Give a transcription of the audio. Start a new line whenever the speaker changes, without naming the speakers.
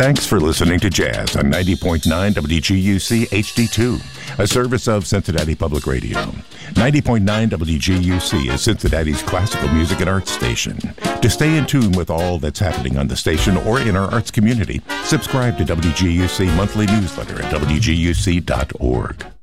Thanks for listening to Jazz on 90.9 WGUC HD2, a service of Cincinnati Public Radio. 90.9 WGUC is Cincinnati's classical music and arts station. To stay in tune with all that's happening on the station or in our arts community, subscribe to WGUC monthly newsletter at WGUC.org.